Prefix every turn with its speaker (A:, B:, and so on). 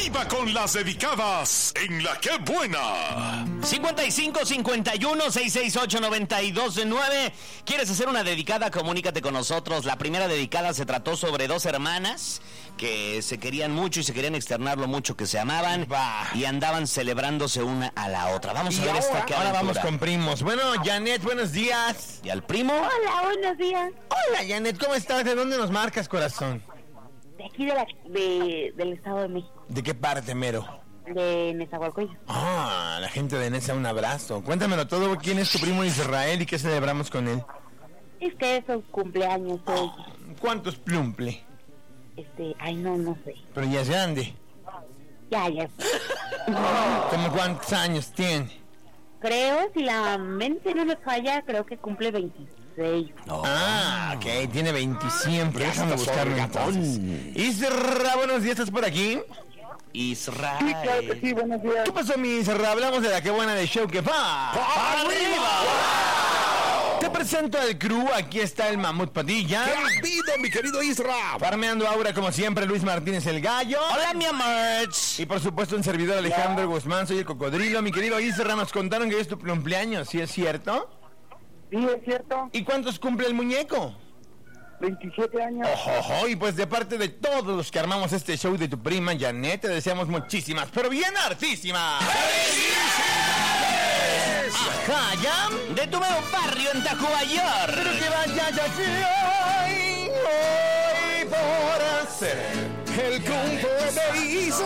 A: ¡Viva con las dedicadas en La Que Buena!
B: 55-51-668-9209. ¿Quieres hacer una dedicada? Comunícate con nosotros. La primera dedicada se trató sobre dos hermanas que se querían mucho y se querían externar lo mucho que se amaban y andaban celebrándose una a la otra. Vamos a ver esta que
C: ahora vamos con primos. Bueno, Janet, buenos días.
B: ¿Y al primo?
D: Hola, buenos días.
C: Hola, Janet, ¿cómo estás? ¿De dónde nos marcas, corazón?
D: De aquí del Estado de México,
C: ¿De qué parte, mero?
D: de Nezahualcóyotl.
C: Ah, la gente de Nesa, un abrazo. Cuéntamelo todo, ¿quién es tu primo Israel y qué celebramos con él?
D: Es que es su cumpleaños hoy.
C: ¿Cuántos plumple?
D: No sé.
C: Pero ya es grande.
D: Ya.
C: ¿Cómo cuántos años tiene?
D: Creo, si la mente no me falla, creo que cumple 26.
C: Ah, ok, tiene 20 siempre. Déjame buscarlo entonces. Isra, buenos días, ¿estás por aquí?
B: Israel.
D: Sí, claro que sí, buenos días.
C: ¿Qué pasó, mi Isra? Hablamos de la que buena de show que va.
B: ¡Arriba!
C: Te presento al crew, aquí está el Mamut Padilla.
A: ¡Qué ha habido, mi querido Isra!
C: Farmeando Aura, como siempre, Luis Martínez el Gallo.
B: Hola, mi amor.
C: Y por supuesto, un servidor Alejandro Guzmán, soy el Cocodrilo. Mi querido Isra, nos contaron que es tu cumpleaños, ¿sí es cierto?
D: Sí, es cierto.
C: ¿Y cuántos cumple el muñeco?
D: 27 años.
C: Ojo, y pues de parte de todos los que armamos este show de tu prima, Janet, te deseamos muchísimas, pero bien hartísimas. Ajá, ¿ya?
B: De tu nuevo barrio en Tacubayor.
C: Pero que vaya ya hoy por ser el cumple de Isra.